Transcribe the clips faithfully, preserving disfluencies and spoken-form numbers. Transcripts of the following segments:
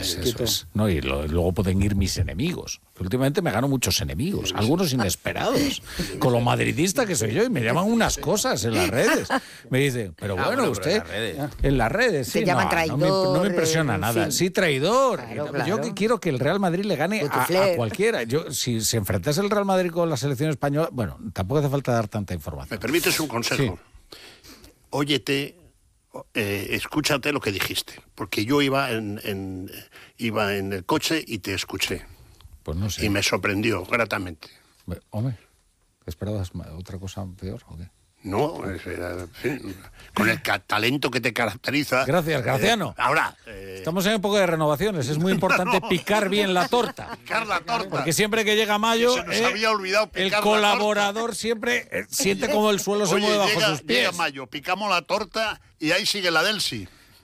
es, eso es. No, y lo, luego pueden ir mis enemigos. Últimamente me gano muchos enemigos, algunos inesperados, con lo madridista que soy yo, y me llaman unas cosas en las redes. Me dicen, pero bueno, ah, bueno usted, en las redes, en las redes sí, llaman no, traidor, no, me, no me impresiona eh, nada. sí. Sí, traidor. Claro, yo claro. quiero que el Real Madrid le gane a, a cualquiera. Yo, si se enfrentase el Real Madrid con la selección española, bueno, tampoco hace falta dar tanta información. ¿Me permites un consejo? Sí. Óyete, eh, escúchate lo que dijiste, porque yo iba en, en, iba en el coche y te escuché. Pues no sé. Y me sorprendió gratamente. Hombre, ¿esperabas otra cosa peor o qué? No, era, sí, con el talento que te caracteriza. Gracias, Graciano. Eh, ahora... Eh, Estamos en época de renovaciones, es muy importante no, picar bien la torta. Picar la torta. Porque siempre que llega mayo, se nos eh, había olvidado picar el la colaborador siempre eh, siente como el suelo se Oye, mueve bajo llega, sus pies. Llega mayo, picamos la torta y ahí sigue la Delsi.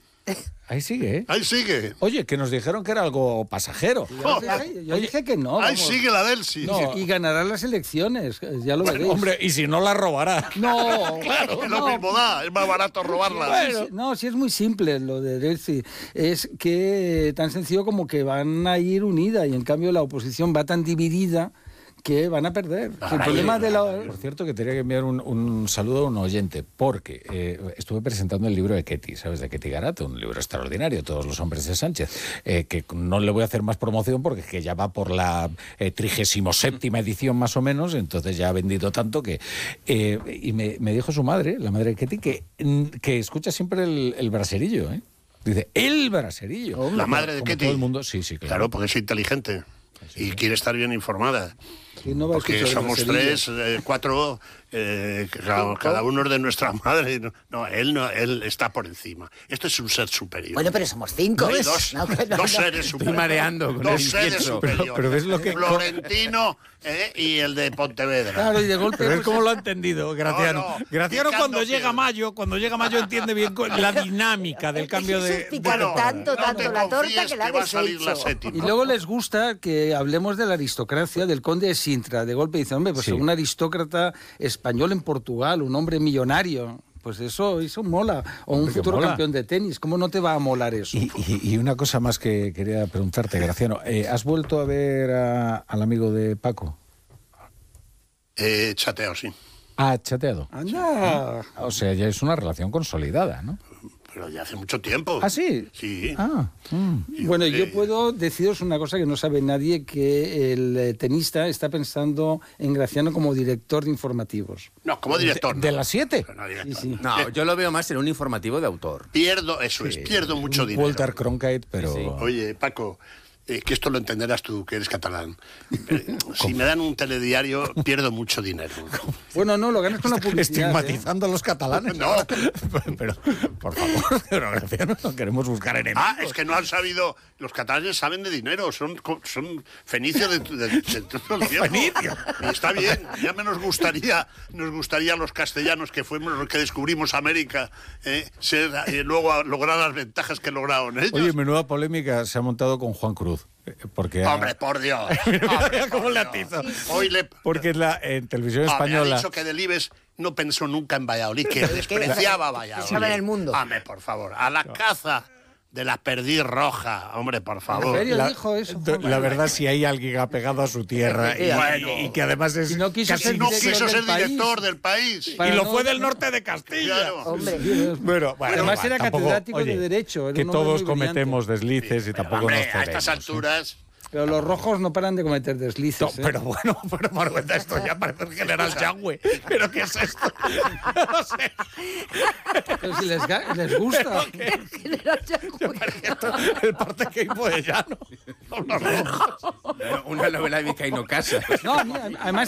Ahí sigue, ¿eh? Ahí sigue. Oye, que nos dijeron que era algo pasajero. Yo dije, yo dije que no. Ahí vamos. sigue la Delsi. No. Y ganará las elecciones, ya lo bueno, veréis. Hombre, y si no la robará. No, claro. Es no. lo mismo da, es más barato robarla. Bueno. No, sí es muy simple lo de Delsi. Es que tan sencillo como que van a ir unidas y en cambio la oposición va tan dividida que van a perder. Ay, el problema de la... Por cierto, que tenía que enviar un, un saludo a un oyente, porque eh, estuve presentando el libro de Ketty, ¿sabes? De Ketty Garat, un libro extraordinario, Todos los hombres de Sánchez, eh, que no le voy a hacer más promoción porque que ya va por la trigésimo séptima edición más o menos, entonces ya ha vendido tanto que... Eh, y me, me dijo su madre, la madre de Ketty, que, que escucha siempre el, el braserillo, ¿eh? Dice, el braserillo. Oh, la madre de Como Ketty. todo el mundo, sí, sí, claro. Claro, porque es inteligente. Sí, y quiere estar bien informada. No porque somos tres, eh, cuatro, eh, cada, cada uno es de nuestra madre. No, no, él no, él está por encima. Esto es un ser superior. Bueno, pero somos cinco. No hay dos, no, no, no, dos no. seres superiores. Estoy mareando con dos el seres inquieto. superiores. Pero, pero ves lo que... Florentino eh, y el de Pontevedra. Claro, y de golpe... Pero es pues, como lo ha entendido, Graciano. No, no, Graciano cuando picando llega piedra. mayo, cuando llega mayo entiende bien la dinámica del cambio de... Es picar de tanto, no tanto te la torta confíes que la que va a has salir la hecho. séptima. Y luego les gusta que hablemos de la aristocracia, del conde de Sintra. De golpe dicen, hombre, pues Sí. un aristócrata español en Portugal, un hombre millonario. Pues eso, eso mola. O un Hombre, que futuro mola. campeón de tenis. ¿Cómo no te va a molar eso? Y, y, y una cosa más que quería preguntarte, Graciano. Eh, ¿Has vuelto a ver a, al amigo de Paco? Eh, chateo, sí. Ah, chateado. Anda. O sea, ya es una relación consolidada, ¿no? Pero ya hace mucho tiempo. ¿Ah, sí? Sí. Ah, mm. Yo Bueno, que- yo puedo deciros una cosa que no sabe nadie, que el eh, tenista está pensando en Graciano como director de informativos. No, como director. ¿De, de no. las siete? No, director. Sí, sí. No, yo lo veo más en un informativo de autor. Pierdo, eso es, pierdo mucho dinero. Walter Cronkite, pero... Sí, sí. Oye, Paco, eh, que esto lo entenderás tú, que eres catalán. Eh, si me dan un telediario, pierdo mucho dinero. Bueno, no, lo ganas con la publicidad. ¿eh? Estigmatizando a los catalanes. No. Pero, por favor, pero Graciano, no queremos buscar enemigos. Ah, es que no han sabido... Los catalanes saben de dinero, son, co- son fenicios de, de, de, de todo el tiempo. Fenicios. Y está bien, ya me nos gustaría, nos gustaría a los castellanos, que fuimos los que descubrimos América, eh, ser, eh, luego a lograr las ventajas que lograron ellos. Oye, menuda polémica se ha montado con Juan Cruz. eh, Porque ha- Hombre, por Dios. Mira Hombre, cómo por le Dios. atizo. Hoy le... Porque en, la, en televisión Hombre, española... ha dicho que Delibes no pensó nunca en Valladolid, que despreciaba Valladolid. Pensaba en el mundo. Hombre, por favor, a la caza de la perdiz roja, hombre, por ¿En favor. serio La, dijo eso? la verdad, si hay alguien apegado a su tierra y, Bueno. y- y que además es Y no quiso casi ser No director quiso del ser país. director del país. y Para lo no- fue del norte de Castilla. Claro. Hombre. Bueno, bueno, Además va, era tampoco- catedrático oye, de Derecho, era que un hombre todos muy brillante. cometemos deslices y Pero, tampoco hombre, nos a cedemos. estas alturas... Pero los rojos no paran de cometer deslices. No, ¿eh? pero bueno, pero Maruenda, esto ya parece el general Changüe. ¿Pero qué es esto? No sé. Pero si les, ga- les gusta. El parte que hizo de llano. Son los rojos. Una novela de Vizcaíno Casas. No, mira, además